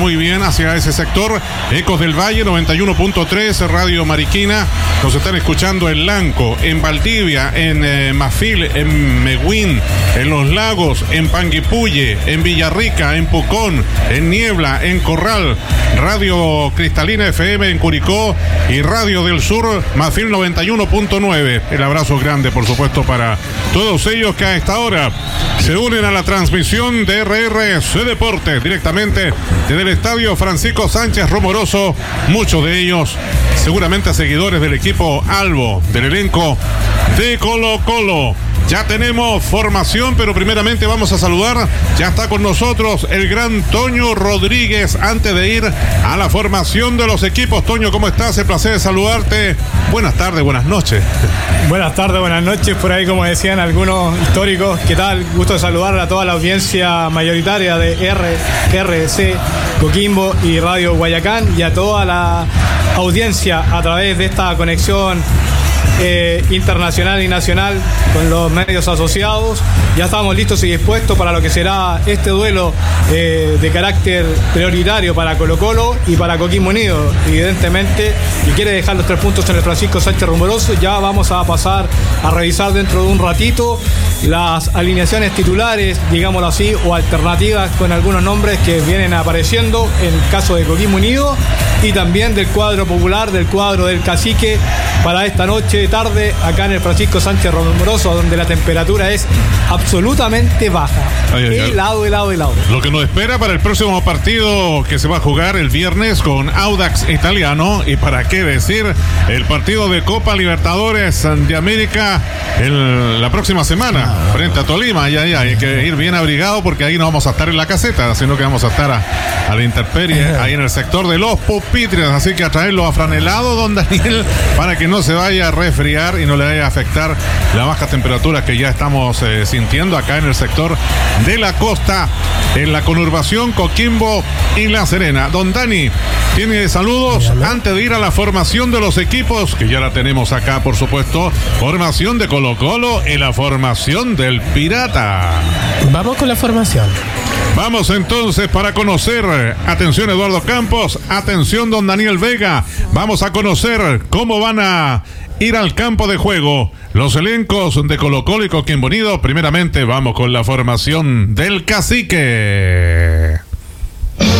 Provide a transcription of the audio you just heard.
muy bien hacia ese sector. Ecos del Valle 91.3, Radio Mariquina. Nos están escuchando en Lanco, en Valdivia, en Mafil, en Meguín, en Los Lagos, en Panguipulli, en Villarrica, en Pucón, en Niebla, en Corral, Radio Cristalina FM en Curicó y Radio del Sur, Mafil 91.9. El abrazo grande, por supuesto, para todos ellos que a esta hora se unen a la transmisión de RRC Deportes directamente desde el estadio Francisco Sánchez Romoroso. Muchos de ellos seguramente seguidores del equipo Albo, del elenco de Colo Colo. Ya tenemos formación, pero primeramente vamos a saludar. Ya está con nosotros el gran Toño Rodríguez antes de ir a la formación de los equipos. Toño, ¿cómo estás? El placer de saludarte. Buenas tardes, buenas noches. Buenas tardes, buenas noches. Por ahí, como decían algunos históricos, ¿qué tal? Gusto de saludar a toda la audiencia mayoritaria de RRC Coquimbo y Radio Guayacán y a toda la audiencia a través de esta conexión internacional y nacional con los medios asociados. Ya estamos listos y dispuestos para lo que será este duelo de carácter prioritario para Colo Colo y para Coquimbo Unido, evidentemente, y quiere dejar los 3 puntos en el Francisco Sánchez Rumoroso. Ya vamos a pasar a revisar dentro de un ratito las alineaciones titulares, digámoslo así, o alternativas con algunos nombres que vienen apareciendo en el caso de Coquimbo Unido y también del cuadro popular, del cuadro del Cacique para esta noche tarde acá en el Francisco Sánchez Romoroso, donde la temperatura es absolutamente baja. Helado. Lo que nos espera para el próximo partido que se va a jugar el viernes con Audax Italiano, y para qué decir el partido de Copa Libertadores de América la próxima semana frente a Tolima. Ya hay que ir bien abrigado porque ahí no vamos a estar en la caseta, sino que vamos a estar a la intemperie ahí en el sector de los pupitres, así que a traerlo afranelado, don Daniel, para que no se vaya a resfriar y no le vaya a afectar la baja temperatura que ya estamos sintiendo acá en el sector de la costa, en la conurbación Coquimbo y La Serena. Don Dani, tiene saludos antes de ir a la formación de los equipos, que ya la tenemos acá, por supuesto. Formación de Colo Colo y la formación del Pirata. Vamos con la formación. Vamos entonces para conocer, atención Eduardo Campos, atención don Daniel Vega, vamos a conocer cómo van a ir al campo de juego los elencos de Colo Colo y Coquimbo Unido. Primeramente vamos con la formación del Cacique.